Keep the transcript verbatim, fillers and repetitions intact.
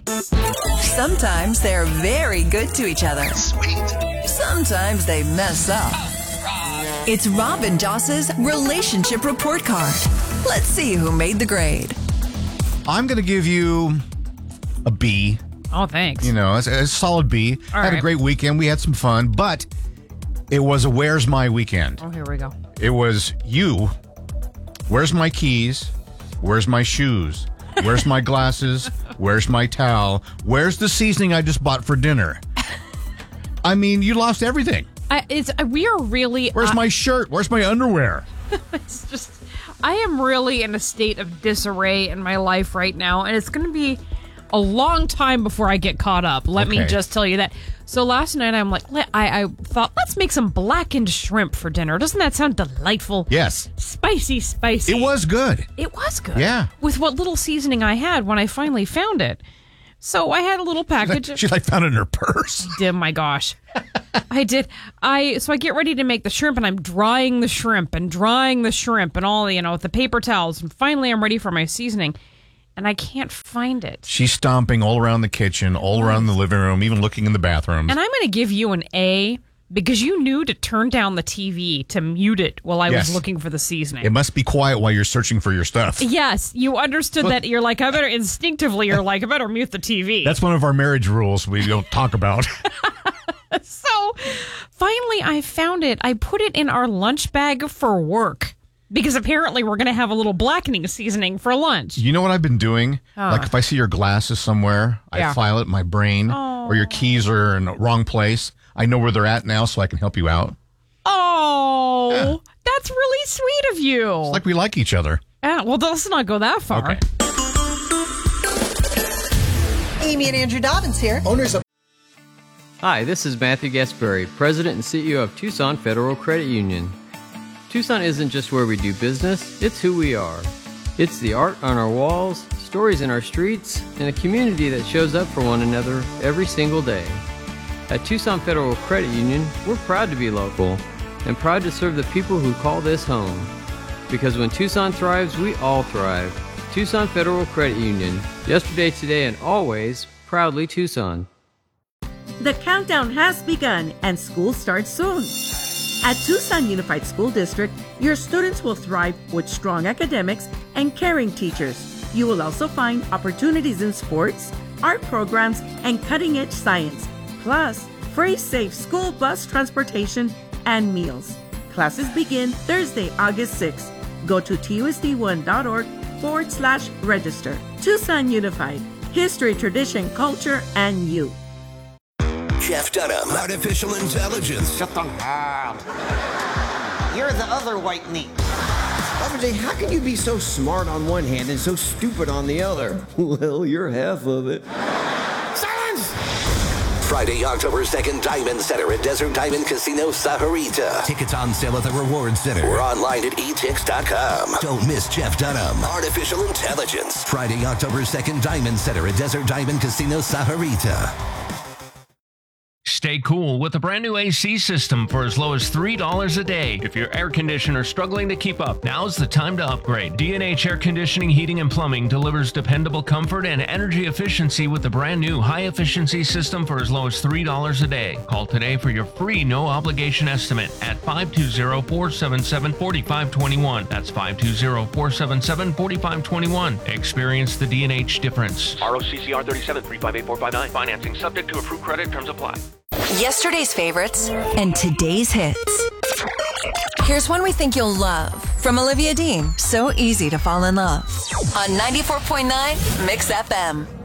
Sometimes they're very good to each other. Sweet. Sometimes they mess up. It's Rob and Joss's Relationship Report Card. Let's see who made the grade. I'm going to give you a B. Oh, thanks. You know, a, a solid B. All had right. a great weekend. We had some fun, but it was a where's my weekend. Oh, here we go. It was you. Where's my keys? Where's my shoes? Where's my glasses? Where's my towel? Where's the seasoning I just bought for dinner? I mean, you lost everything. I, it's uh, we are really. Where's uh, my shirt? Where's my underwear? It's just. I am really in a state of disarray in my life right now, and it's going to be a long time before I get caught up. Let me Okay. just tell you that. So last night I'm like, let, I, I thought, let's make some blackened shrimp for dinner. Doesn't that sound delightful? Yes. Spicy, spicy. It was good. It was good. Yeah. With what little seasoning I had when I finally found it. So I had a little package. She like found it in her purse. Oh my gosh. I did. I so I get ready to make the shrimp, and I'm drying the shrimp and drying the shrimp and all, you know, with the paper towels. And finally I'm ready for my seasoning, and I can't find it. She's stomping all around the kitchen, all around the living room, even looking in the bathrooms. And I'm going to give you an A because you knew to turn down the T V to mute it while I Yes. was looking for the seasoning. It must be quiet while you're searching for your stuff. Yes, you understood that. You're like, I better instinctively, you're like, I better mute the T V. That's one of our marriage rules we don't talk about. So finally I found it. I put it in our lunch bag for work because apparently we're going to have a little blackening seasoning for lunch. You know what I've been doing? Like if I see your glasses somewhere, Yeah. I file it in my brain, or your keys are in the wrong place. I know where they're at now, so I can help you out. Oh, Yeah. that's really sweet of you. It's like we like each other. Yeah, well, let's not go that far. Okay. Amy and Andrew Dobbins here. Owners of Hi, this is Matthew Gasperry, President and C E O of Tucson Federal Credit Union. Tucson isn't just where we do business, it's who we are. It's the art on our walls, stories in our streets, and a community that shows up for one another every single day. At Tucson Federal Credit Union, we're proud to be local and proud to serve the people who call this home. Because when Tucson thrives, we all thrive. Tucson Federal Credit Union. Yesterday, today, and always, proudly Tucson. The countdown has begun and school starts soon. At Tucson Unified School District, your students will thrive with strong academics and caring teachers. You will also find opportunities in sports, art programs, and cutting-edge science, plus free safe school bus transportation and meals. Classes begin Thursday, August sixth. Go to tusd1.org forward slash register. Tucson Unified. History, tradition, culture, and you. Jeff Dunham. Artificial intelligence. Shut the hell. You're the other white meat. Robert J., how can you be so smart on one hand and so stupid on the other? Well, you're half of it. Silence! Friday, October second, Diamond Center at Desert Diamond Casino, Sahuarita. Tickets on sale at the Reward Center. Or online at e tix dot com. Don't miss Jeff Dunham. Artificial intelligence. Friday, October second, Diamond Center at Desert Diamond Casino, Sahuarita. Stay cool with a brand new A C system for as low as three dollars a day. If your air conditioner is struggling to keep up, now's the time to upgrade. D and H Air Conditioning, Heating, and Plumbing delivers dependable comfort and energy efficiency with the brand new high-efficiency system for as low as three dollars a day. Call today for your free no-obligation estimate at five two zero, four seven seven, four five two one. That's five two zero, four seven seven, four five two one. Experience the D and H difference. R O C C R thirty-seven, three five eight four five nine. Financing subject to approved credit. Terms apply. Yesterday's favorites and today's hits. Here's one we think you'll love from Olivia Dean. So easy to fall in love. On ninety-four point nine Mix F M.